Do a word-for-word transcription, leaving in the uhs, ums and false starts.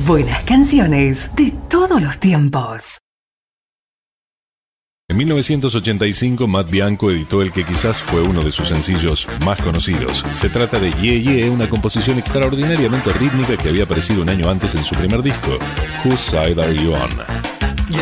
buenas canciones de todos los tiempos. En mil novecientos ochenta y cinco, Matt Bianco editó el que quizás fue uno de sus sencillos más conocidos. Se trata de Yeah Yeah, una composición extraordinariamente rítmica que había aparecido un año antes en su primer disco, Whose Side Are You On?